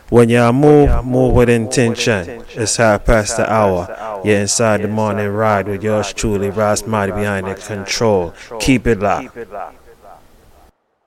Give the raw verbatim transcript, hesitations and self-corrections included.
When you move, move with intention. It's half past the hour. You're inside the morning ride with yours truly, Ras Marty behind the control. Keep it locked.